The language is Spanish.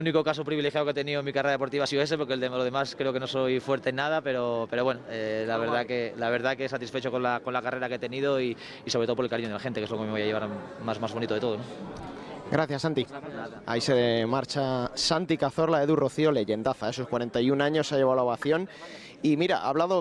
El único caso privilegiado que he tenido en mi carrera deportiva ha sido ese, porque lo demás creo que no soy fuerte en nada, pero bueno, la verdad que satisfecho con la carrera que he tenido y sobre todo por el cariño de la gente, que es lo que me voy a llevar más bonito de todo, ¿no? Gracias, Santi. Ahí se marcha Santi Cazorla, Edu Rocío, leyendaza, esos 41 años, se ha llevado la ovación. Y mira, ha hablado